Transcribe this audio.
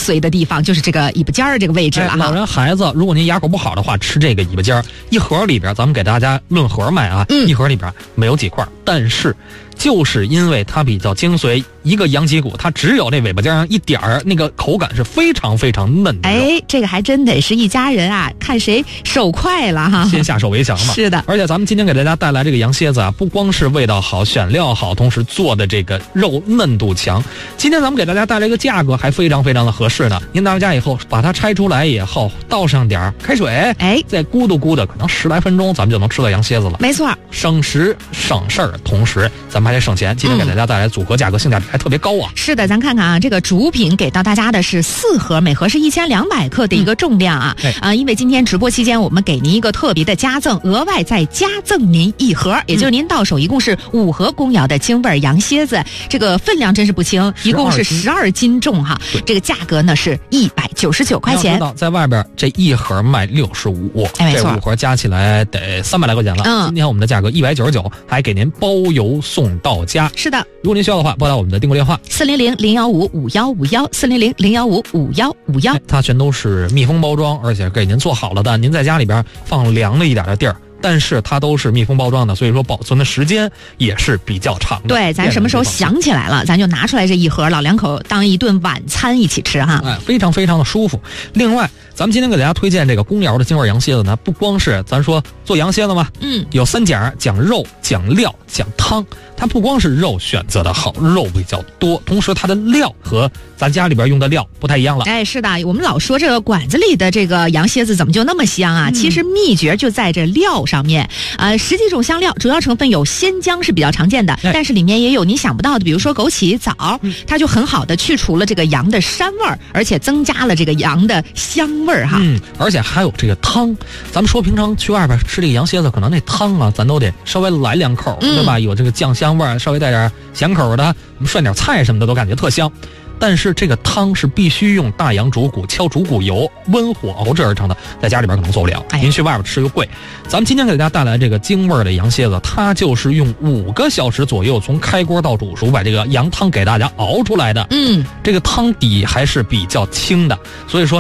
髓的地方，就是这个尾巴尖儿这个位置了。 老人孩子，如果您牙口不好的话，吃这个尾巴尖儿，一盒里边咱们给大家论盒卖啊，一盒里边没有几块，但是就是因为它比较精髓，一个羊脊骨它只有那尾巴尖上一点儿，那个口感是非常非常嫩的。 这个还真得是一家人啊，看谁手快了哈， 先下手为强嘛。 是的， 而且咱们今天给大家带来这个羊蝎子啊，不光是味道好、选料好，同时做的这个肉嫩度强。今天咱们给大家带来一个价格还非常非常的合适呢。您拿回家以后，把它拆出来以后，倒上点开水，再咕嘟咕嘟，可能10来分钟，咱们就能吃到羊蝎子了。 没错， 省时省事儿，同时咱们还得省钱。今天给大家带来组合价格性价比还特别高啊。 是的，咱看看啊，这个主品给到大家的是4盒，每盒是1200克的一个重量啊。因为今天直播期间我们给您一个特别的加赠，额外再加赠您1盒，也就是您到手一共是5盒公窑的京味羊蝎子，这个分量真是不轻，一共是12斤重哈。这个价格呢是199块钱。 要知道在外边这一盒卖65，这5盒加起来得300来块钱了。今天我们的价格199，还给您包邮送到家。 是的， 如果您需要的话，拨打我们的订购电话400-015-5151，400-015-5151。它全都是密封包装，而且给您做好了的，您在家里边放凉了一点的地儿。但是它都是密封包装的，所以说保存的时间也是比较长的。 对，咱什么时候想起来了，咱就拿出来这一盒，老两口当一顿晚餐一起吃哈。 非常非常的舒服。另外，咱们今天给大家推荐这个公窑的京味羊蝎子呢，不光是咱说做羊蝎子嘛，有3讲，讲肉、讲料、讲汤。它不光是肉选择的好，肉比较多，同时它的料和咱家里边用的料不太一样了。 是的，我们老说这个馆子里的这个羊蝎子怎么就那么香啊？其实秘诀就在这料上面。10几种香料，主要成分有鲜姜是比较常见的，但是里面也有你想不到的，比如说枸杞、枣，它就很好的去除了这个羊的膻味儿，而且增加了这个羊的香味儿哈。 而且还有这个汤，咱们说平常去外边吃这个羊蝎子，可能那汤啊，咱都得稍微来2口，对吧？有这个酱香味儿，稍微带点咸口的，我们涮点菜什么的都感觉特香。但是这个汤是必须用大羊主骨敲主骨油温火熬制而成的，在家里边可能做不了，您去外边吃又贵。咱们今天给大家带来这个京味的羊蝎子，它就是用5个小时左右从开锅到煮熟把这个羊汤给大家熬出来的。这个汤底还是比较清的，所以说